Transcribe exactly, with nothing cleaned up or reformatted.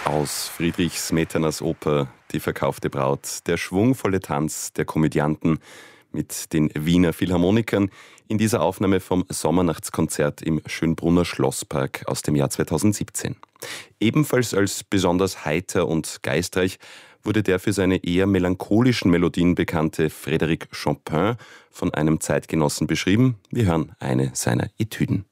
aus Friedrich Smetanas Oper Die verkaufte Braut, der schwungvolle Tanz der Komödianten mit den Wiener Philharmonikern in dieser Aufnahme vom Sommernachtskonzert im Schönbrunner Schlosspark aus dem Jahr zweitausendsiebzehn. Ebenfalls als besonders heiter und geistreich wurde der für seine eher melancholischen Melodien bekannte Frédéric Chopin von einem Zeitgenossen beschrieben. Wir hören eine seiner Etüden.